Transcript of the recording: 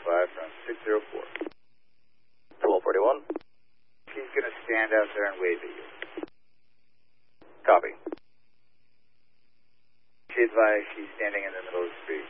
from 604. 1241. She's going to stand out there and wave at you. Copy. She advised she's standing in the middle of the street.